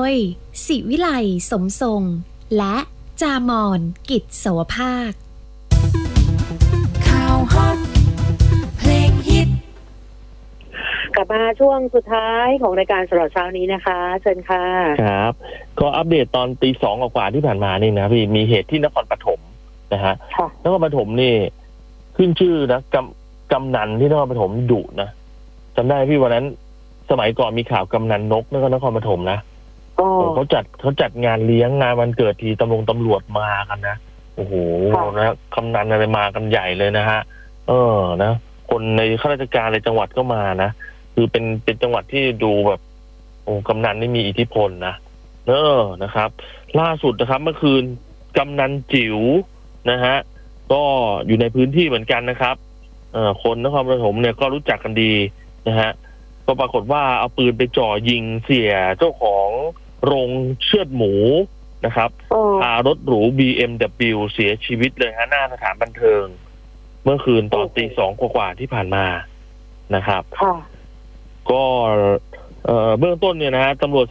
ยศิวิไลสมทรงและจามอนกิจโสภาคข่าวฮอตเพลงฮิตกลับมาช่วงสุดท้ายของรายการสำหรับเช้านี้นะคะเชิญค่ะครับก็อัปเดตตอนตี 2 กว่าที่ผ่านมานี่นะพี่มีเหตุที่นครปฐมนะฮะนครปฐมนี่ขึ้นชื่อนะกำนันที่นครปฐมดุนะจำได้พี่วันนั้นสมัยก่อนมีข่าวกำนันนกนครปฐมนะเขาจัดงานเลี้ยงงานวันเกิดทีตำรวจมากันนะโอ้โหนะกำนันอะไรมากันใหญ่เลยนะฮะนะคนในข้าราชการในจังหวัดก็มานะคือเป็นจังหวัดที่ดูแบบโอ้กำนันนี่มีอิทธิพลนะนะครับล่าสุดนะครับเมื่อคืนกำนันจิ๋วนะฮะก็อยู่ในพื้นที่เหมือนกันนะครับคนนครปฐมเนี่ยก็รู้จักกันดีนะฮะก็ปรากฏว่าเอาปืนไปจ่อยิงเสียเจ้าของโรงเชือดหมูนะครับพารถหรู BMW เสียชีวิตเลยฮะหน้าสถานบันเทิงเมื่อคืนตอนตี 2 กว่าที่ผ่านมานะครับก็เบื้องต้นเนี่ยนะฮะตำรวจ